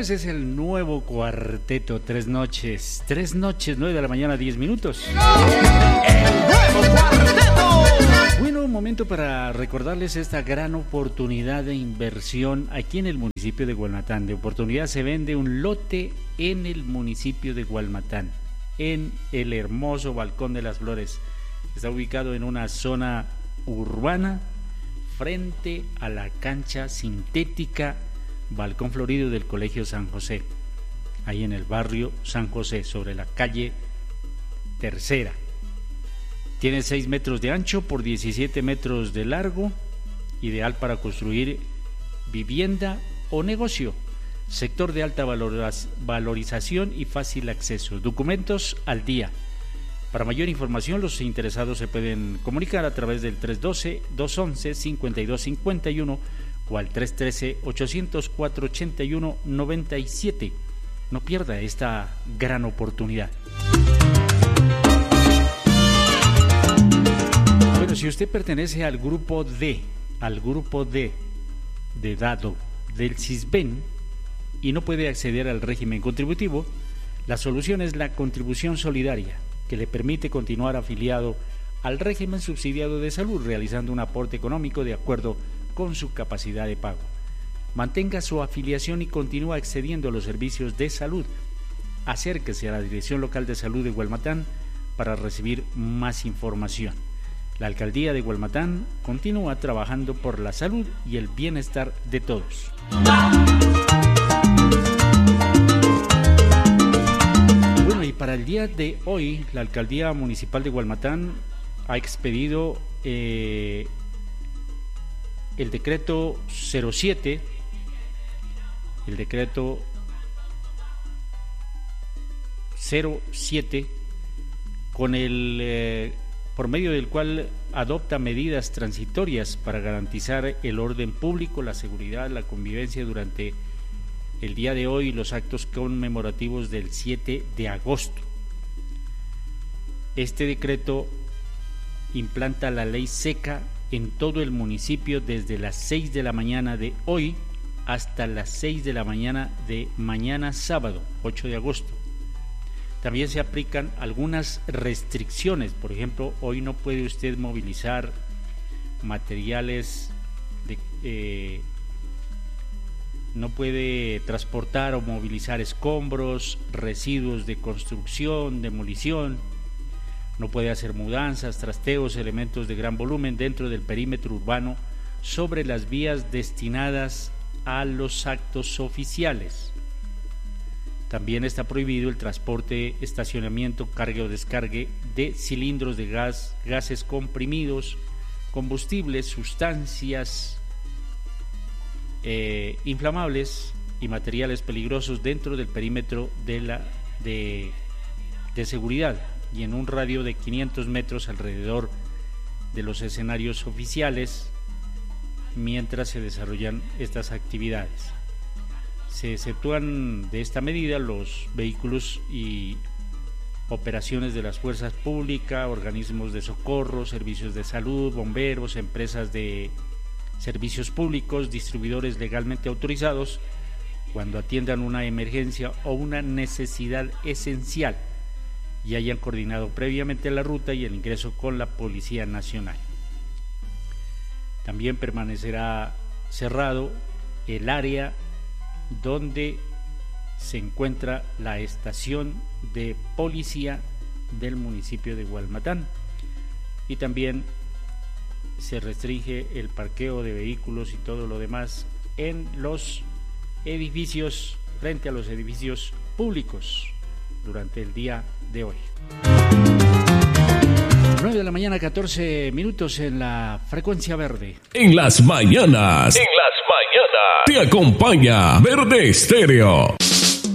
Señores, es el nuevo cuarteto, 3 noches, 9 de la mañana, 10 minutos. ¡El nuevo cuarteto! Bueno, un momento para recordarles esta gran oportunidad de inversión aquí en el municipio de Gualmatán. De oportunidad se vende un lote en el municipio de Gualmatán, en el hermoso Balcón de las Flores. Está ubicado en una zona urbana frente a la cancha sintética Balcón Florido del Colegio San José, ahí en el barrio San José, sobre la calle Tercera. Tiene 6 metros de ancho por 17 metros de largo, ideal para construir vivienda o negocio. Sector de alta valorización y fácil acceso. Documentos al día. Para mayor información, los interesados se pueden comunicar a través del 312-211-5251 o al 313-800-481-97. No pierda esta gran oportunidad. Bueno, si usted pertenece al grupo D de dado del CISBEN y no puede acceder al régimen contributivo, la solución es la contribución solidaria, que le permite continuar afiliado al régimen subsidiado de salud, realizando un aporte económico de acuerdo con su capacidad de pago. Mantenga su afiliación y continúa accediendo a los servicios de salud. Acérquese a la Dirección Local de Salud de Gualmatán para recibir más información. La Alcaldía de Gualmatán continúa trabajando por la salud y el bienestar de todos. Bueno, y para el día de hoy, la Alcaldía Municipal de Gualmatán ha expedido el decreto 07, con por medio del cual adopta medidas transitorias para garantizar el orden público, la seguridad, la convivencia durante el día de hoy y los actos conmemorativos del 7 de agosto. Este decreto implanta la ley seca en todo el municipio desde las 6 de la mañana de hoy hasta las 6 de la mañana de mañana sábado, 8 de agosto. También se aplican algunas restricciones. Por ejemplo, hoy no puede usted movilizar materiales no puede transportar o movilizar escombros, residuos de construcción, demolición. No puede hacer mudanzas, trasteos, elementos de gran volumen dentro del perímetro urbano sobre las vías destinadas a los actos oficiales. También está prohibido el transporte, estacionamiento, carga o descargue de cilindros de gas, gases comprimidos, combustibles, sustancias inflamables y materiales peligrosos dentro del perímetro de seguridad y en un radio de 500 metros alrededor de los escenarios oficiales mientras se desarrollan estas actividades. Se exceptúan de esta medida los vehículos y operaciones de las fuerzas públicas, organismos de socorro, servicios de salud, bomberos, empresas de servicios públicos, distribuidores legalmente autorizados cuando atiendan una emergencia o una necesidad esencial y hayan coordinado previamente la ruta y el ingreso con la Policía Nacional. También permanecerá cerrado el área donde se encuentra la estación de policía del municipio de Gualmatán, y también se restringe el parqueo de vehículos y todo lo demás en los edificios, frente a los edificios públicos durante el día de hoy. 9 de la mañana, 14 minutos en la frecuencia verde. En las mañanas te acompaña Verde Estéreo.